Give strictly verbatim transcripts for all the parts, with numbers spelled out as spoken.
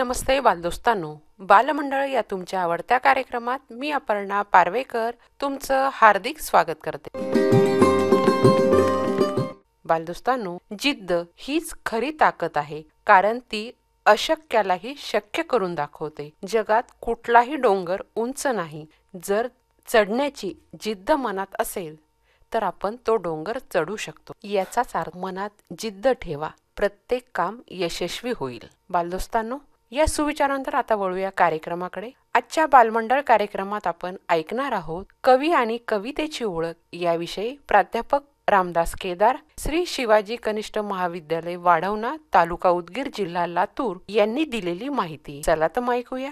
नमस्ते बालदोस्तांनो, बालमंडळ या तुमच्या आवडत्या कार्यक्रमात मी अपर्णा पारवेकर तुमचं हार्दिक स्वागत करते. बालदोस्तांनो, जिद्द हीच खरी ताकद आहे, कारण ती अशक्यालाही शक्य करून दाखवते. जगात कुठलाही डोंगर उंच नाही. जर चढण्याची जिद्द मनात असेल तर आपण तो डोंगर चढू शकतो. याचाच अर्थ मनात जिद्द ठेवा, प्रत्येक काम यशस्वी होईल. बालदोस्तांनो, या सुविचारानंतर आता वळूया कार्यक्रमाकडे. आजच्या बालमंडळ कार्यक्रमात आपण ऐकणार आहोत कवी आणि कवितेची ओळख याविषयी प्राध्यापक रामदास केदार, श्री शिवाजी कनिष्ठ महाविद्यालय वाढवणा, तालुका उदगीर, जिल्हा लातूर यांनी दिलेली माहिती. चला तर मग ऐकूया.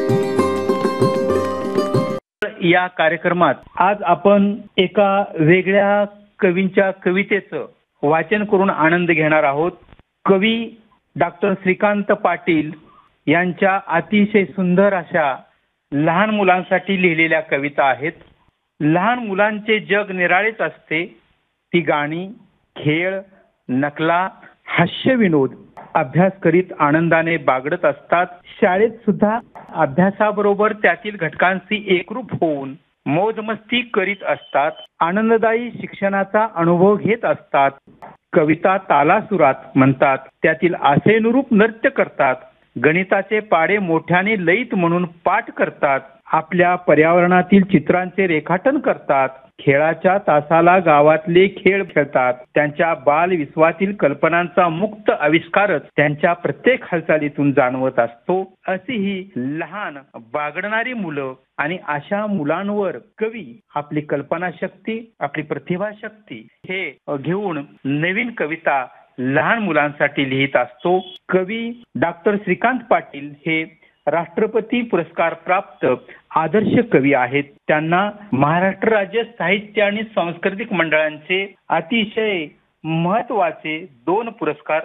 या कार्यक्रमात आज आपण एका वेगळ्या कवींच्या कवितेचं वाचन करून आनंद घेणार आहोत. कवी डॉक्टर श्रीकांत पाटील यांच्या अतिशय सुंदर अशा लहान मुलांसाठी लिहिलेल्या कविता आहेत. लहान मुलांचे जग निराळेच असते. ती गाणी, खेळ, नकला, हास्य, विनोद, अभ्यास करीत आनंदाने बागडत असतात. शाळेत सुद्धा अभ्यासाबरोबर त्यातील घटकांशी एकरूप होऊन मौजमस्ती करीत असतात. आनंददायी शिक्षणाचा अनुभव घेत असतात. कविता तालासुरात म्हणतात, त्यातील आशेनुरूप नृत्य करतात. गणिताचे पाढे मोठ्याने लयीत म्हणून पाठ करतात. आपल्या पर्यावरणातील चित्रांचे रेखाटन करतात. खेळाच्या तासाला गावातले खेळ खेळतात. त्यांच्या बालविश्वातील कल्पनांचा मुक्त आविष्कारच त्यांच्या प्रत्येक हालचालीतून जाणवत असतो. अशी ही लहान बागडणारी मुलं आणि अशा मुलांवर कवी आपली कल्पनाशक्ती, आपली प्रतिभाशक्ती हे घेऊन नवीन कविता लहान मुलांसाठी लिहित असतो. कवी डॉक्टर श्रीकांत पाटील हे राष्ट्रपती पुरस्कार प्राप्त आदर्श कवी आहेत. त्यांना महाराष्ट्र राज्य साहित्य आणि सांस्कृतिक मंडळांचे अतिशय महत्वाचे दोन पुरस्कार